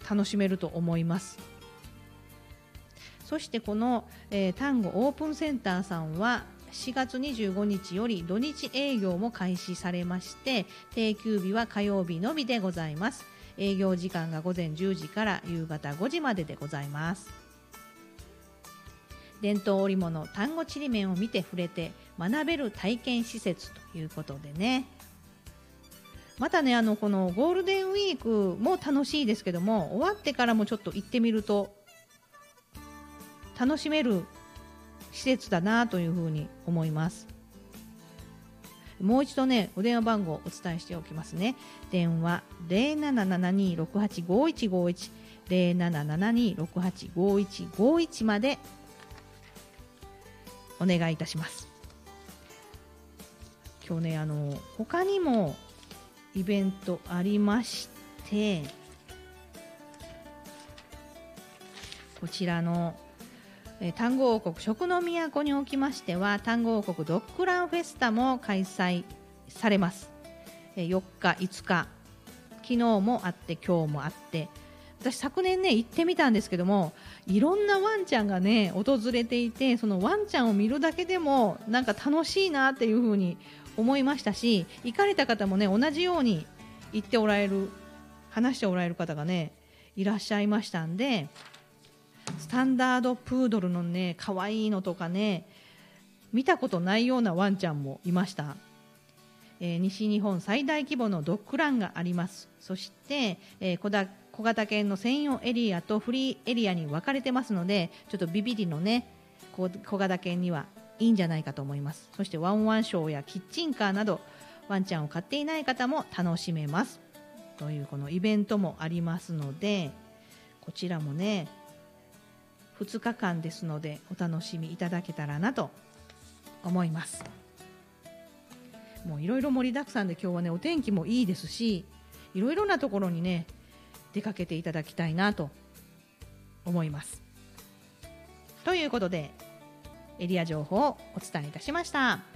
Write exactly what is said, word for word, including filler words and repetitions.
楽しめると思います。そしてこの、えー、丹後オープンセンターさんはしがつにじゅうごにちより土日営業も開始されまして、定休日は火曜日のみでございます。営業時間がごぜんじゅうじから夕方ごじまででございます。伝統織物丹後ちりめんを見て触れて学べる体験施設ということでね、またね、あのこのゴールデンウィークも楽しいですけども、終わってからもちょっと行ってみると楽しめる施設だなというふうに思います。もう一度ね、お電話番号をお伝えしておきますね。電話 ゼロななななにーろくはちごーいちごーいち ゼロななななにーろくはちごーいちごーいちまでお願いいたします。今日ね、あの他にもイベントありまして、こちらの丹後王国食の都におきましては、丹後王国ドッグランフェスタも開催されます。よっかいつか、昨日もあって今日もあって、私昨年ね行ってみたんですけども、いろんなワンちゃんがね訪れていて、そのワンちゃんを見るだけでもなんか楽しいなっていう風に思いましたし、行かれた方もね同じように行っておられる、話しておられる方がねいらっしゃいましたんで、スタンダードプードルのね可愛いのとかね、見たことないようなワンちゃんもいました。えー、西日本最大規模のドッグランがあります。そして、えー、小だ小型犬の専用エリアとフリーエリアに分かれてますので、ちょっとビビリのね小型犬にはいいんじゃないかと思います。そしてワンワンショーやキッチンカーなどワンちゃんを飼っていない方も楽しめますというこのイベントもありますので、こちらもねふつかかんですのでお楽しみいただけたらなと思います。もういろいろ盛りだくさんで、今日はねお天気もいいですし、いろいろなところにね出かけていただきたいなと思います。ということでエリア情報をお伝えいたしました。